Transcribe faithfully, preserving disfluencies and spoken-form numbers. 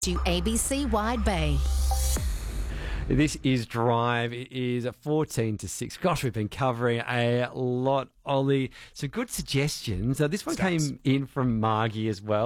you A B C Wide Bay. This is Drive. It is fourteen to six. Gosh, we've been covering a lot, Ollie. Some good suggestions. Uh, this one Stats. came in from Margie as well.